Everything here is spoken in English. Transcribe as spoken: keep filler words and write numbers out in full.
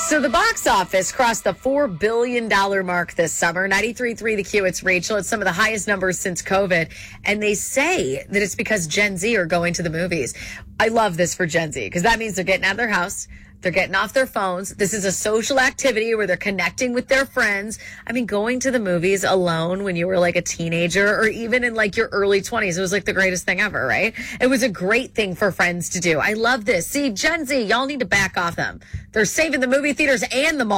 So the box office crossed the four billion dollars mark this summer. ninety-three point three The Q, it's Rachel. It's some of the highest numbers since COVID. And they say that it's because Gen Z are going to the movies. I love this for Gen Z because that means they're getting out of their house. They're getting off their phones. This is a social activity where they're connecting with their friends. I mean, going to the movies alone when you were like a teenager or even in like your early twenties, it was like the greatest thing ever, right? It was a great thing for friends to do. I love this. See, Gen Z, y'all need to back off them. They're saving the movie theaters and the mall.